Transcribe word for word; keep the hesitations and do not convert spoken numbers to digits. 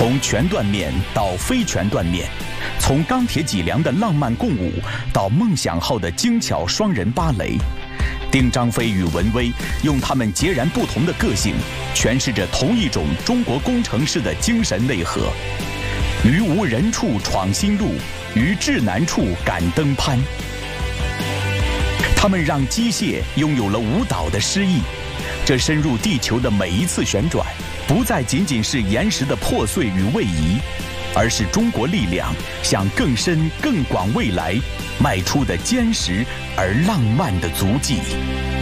从全断面到非全断面，从钢铁脊梁的浪漫共舞到梦想号的精巧双人芭蕾，丁张飞与文威用他们截然不同的个性，诠释着同一种中国工程师的精神内核。于无人处闯新路，于至难处敢登攀。他们让机械拥有了舞蹈的诗意，这深入地球的每一次旋转，不再仅仅是岩石的破碎与位移，而是中国力量向更深更广未来迈出的坚实而浪漫的足迹。